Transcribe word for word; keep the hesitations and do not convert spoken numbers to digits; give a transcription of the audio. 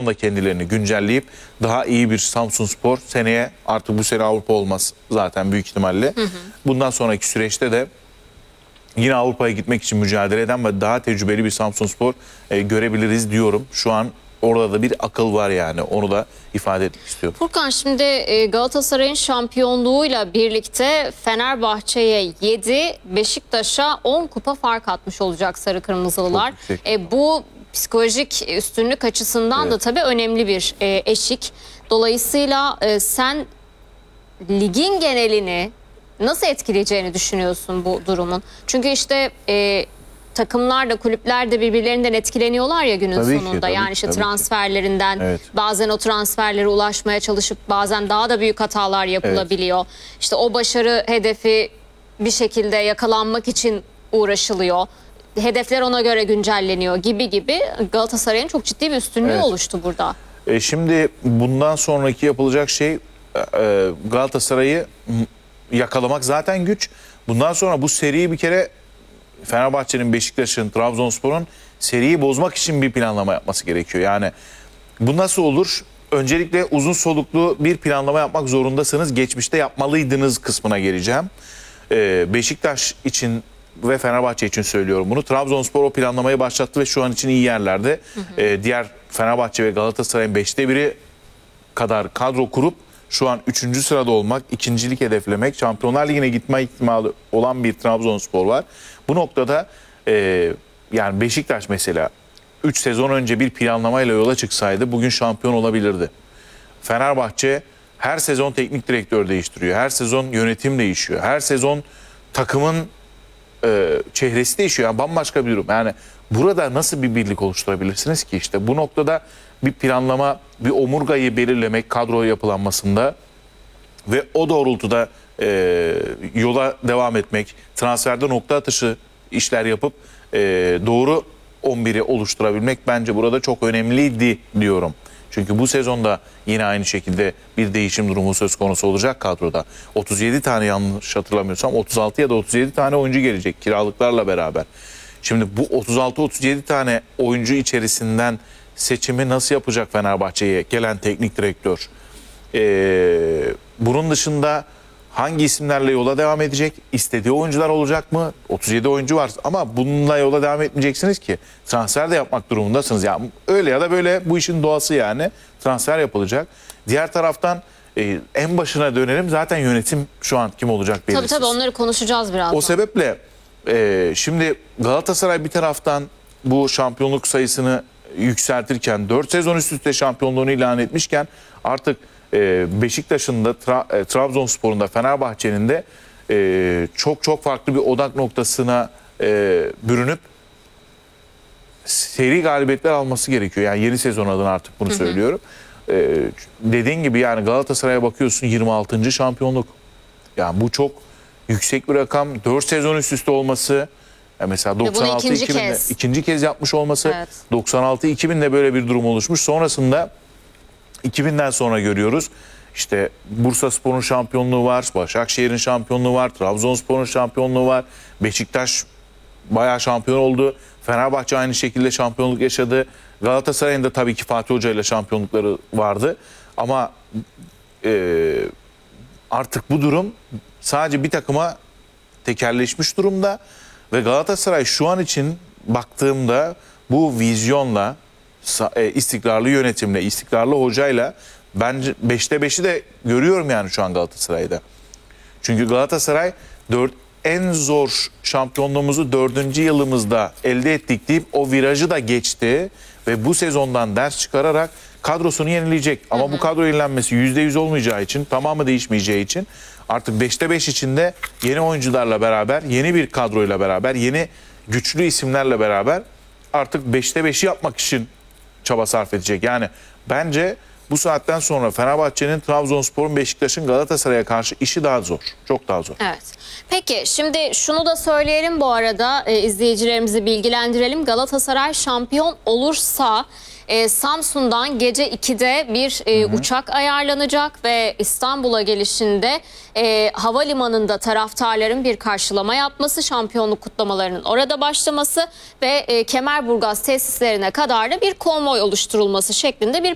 da kendilerini güncelleyip daha iyi bir Samsunspor seneye, artık bu sene Avrupa olmaz zaten büyük ihtimalle. Hı hı. Bundan sonraki süreçte de yine Avrupa'ya gitmek için mücadele eden ve daha tecrübeli bir Samsunspor e, görebiliriz diyorum. Şu an orada da bir akıl var yani. Onu da ifade etmek istiyorum. Furkan, şimdi Galatasaray'ın şampiyonluğuyla birlikte Fenerbahçe'ye yedi, Beşiktaş'a on kupa fark atmış olacak sarı kırmızılılar. E, bu psikolojik üstünlük açısından evet. da tabii önemli bir e, eşik. Dolayısıyla e, sen ligin genelini nasıl etkileyeceğini düşünüyorsun bu durumun? Çünkü işte e, takımlar da, kulüpler de birbirlerinden etkileniyorlar ya günün tabii sonunda. Ki, tabii, yani işte tabii transferlerinden evet. bazen o transferlere ulaşmaya çalışıp bazen daha da büyük hatalar yapılabiliyor. Evet. İşte o başarı hedefi bir şekilde yakalanmak için uğraşılıyor. Hedefler ona göre güncelleniyor gibi gibi. Galatasaray'ın çok ciddi bir üstünlüğü evet. oluştu burada. E şimdi bundan sonraki yapılacak şey e, Galatasaray'ı yakalamak zaten güç. Bundan sonra bu seriyi bir kere Fenerbahçe'nin, Beşiktaş'ın, Trabzonspor'un seriyi bozmak için bir planlama yapması gerekiyor. Yani bu nasıl olur? Öncelikle uzun soluklu bir planlama yapmak zorundasınız. Geçmişte yapmalıydınız kısmına geleceğim. Ee, Beşiktaş için ve Fenerbahçe için söylüyorum bunu. Trabzonspor o planlamayı başlattı ve şu an için iyi yerlerde. Hı hı. Ee, diğer Fenerbahçe ve Galatasaray'ın beşte biri kadar kadro kurup şu an üçüncü sırada olmak, ikincilik hedeflemek, Şampiyonlar Ligi'ne gitme ihtimali olan bir Trabzonspor var. Bu noktada e, yani Beşiktaş mesela üç sezon önce bir planlamayla yola çıksaydı bugün şampiyon olabilirdi. Fenerbahçe her sezon teknik direktör değiştiriyor. Her sezon yönetim değişiyor. Her sezon takımın e, çehresi değişiyor. Yani bambaşka bir durum. Yani burada nasıl bir birlik oluşturabilirsiniz ki? İşte bu noktada bir planlama, bir omurgayı belirlemek kadro yapılanmasında ve o doğrultuda e, yola devam etmek, transferde nokta atışı işler yapıp e, doğru on biri oluşturabilmek bence burada çok önemliydi diyorum. Çünkü bu sezonda yine aynı şekilde bir değişim durumu söz konusu olacak kadroda. otuz yedi tane, yanlış hatırlamıyorsam otuz altı ya da otuz yedi tane oyuncu gelecek kiralıklarla beraber. Şimdi bu otuz altı otuz yedi tane oyuncu içerisinden seçimi nasıl yapacak Fenerbahçe'ye gelen teknik direktör? Ee, bunun dışında hangi isimlerle yola devam edecek? İstediği oyuncular olacak mı? otuz yedi oyuncu var ama bununla yola devam etmeyeceksiniz ki. Transfer de yapmak durumundasınız. Yani öyle ya da böyle bu işin doğası yani. Transfer yapılacak. Diğer taraftan e, en başına dönelim. Zaten yönetim şu an kim olacak belirsiz. Tabii tabii onları konuşacağız birazdan. O sebeple e, şimdi Galatasaray bir taraftan bu şampiyonluk sayısını yükseltirken, dört sezon üst üste şampiyonluğunu ilan etmişken artık e, Beşiktaş'ın da Tra e, Trabzonspor'un da Fenerbahçe'nin de e, çok çok farklı bir odak noktasına e, bürünüp seri galibiyetler alması gerekiyor. Yani yeni sezon adına artık bunu hı hı. söylüyorum. E, dediğin gibi yani Galatasaray'a bakıyorsun yirmi altıncı şampiyonluk. Yani bu çok yüksek bir rakam. dört sezon üst üste olması. Yani mesela doksan altı iki binde ikinci, ikinci kez yapmış olması, evet. doksan altı iki binde böyle bir durum oluşmuş. Sonrasında iki binden sonra görüyoruz. İşte Bursaspor'un şampiyonluğu var, Başakşehir'in şampiyonluğu var, Trabzonspor'un şampiyonluğu var. Beşiktaş bayağı şampiyon oldu. Fenerbahçe aynı şekilde şampiyonluk yaşadı. Galatasaray'ın da tabii ki Fatih Hoca ile şampiyonlukları vardı. Ama e, artık bu durum sadece bir takıma tekelleşmiş durumda. Ve Galatasaray şu an için baktığımda bu vizyonla, istikrarlı yönetimle, istikrarlı hocayla bence beşte beşi de görüyorum yani şu an Galatasaray'da. Çünkü Galatasaray dört, en zor şampiyonluğumuzu dördüncü yılımızda elde ettik deyip o virajı da geçti ve bu sezondan ders çıkararak kadrosunu yenileyecek. Ama hı hı. bu kadro yenilenmesi yüzde yüz olmayacağı için, tamamı değişmeyeceği için artık beşte beş içinde yeni oyuncularla beraber, yeni bir kadroyla beraber, yeni güçlü isimlerle beraber artık beşte beşi yapmak için çaba sarf edecek. Yani bence bu saatten sonra Fenerbahçe'nin, Trabzonspor'un, Beşiktaş'ın Galatasaray'a karşı işi daha zor. Çok daha zor. Evet. Peki şimdi şunu da söyleyelim bu arada, e, izleyicilerimizi bilgilendirelim. Galatasaray şampiyon olursa e, Samsun'dan gece ikide bir e, hı hı. uçak ayarlanacak ve İstanbul'a gelişinde e, havalimanında taraftarların bir karşılama yapması, şampiyonluk kutlamalarının orada başlaması ve e, Kemerburgaz tesislerine kadar da bir konvoy oluşturulması şeklinde bir